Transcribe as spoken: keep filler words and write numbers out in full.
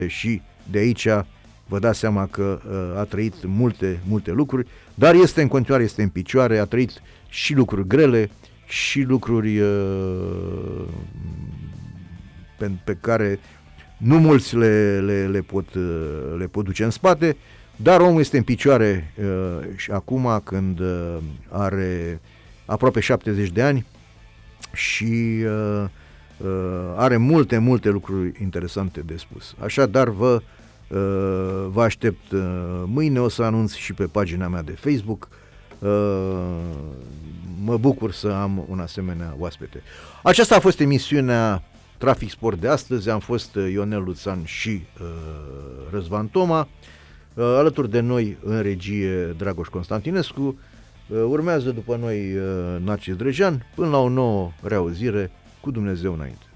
și de aici vă dați seama că a trăit multe, multe lucruri, dar este în continuare, este în picioare, a trăit și lucruri grele, și lucruri uh, pe, pe care nu mulți le, le, le, pot, uh, le pot duce în spate, dar omul este în picioare uh, și acum când uh, are aproape șaptezeci de ani și uh, uh, are multe, multe lucruri interesante de spus. Așadar vă, uh, vă aștept uh, mâine, o să anunț și pe pagina mea de Facebook. Uh, mă bucur să am un asemenea oaspete. Aceasta a fost emisiunea Trafic Sport de astăzi. Am fost Ionel Luțan și uh, Răzvan Toma. Uh, alături de noi în regie Dragoș Constantinescu. Uh, urmează după noi uh, Narcis Drejan. Până la o nouă reauzire, cu Dumnezeu înainte.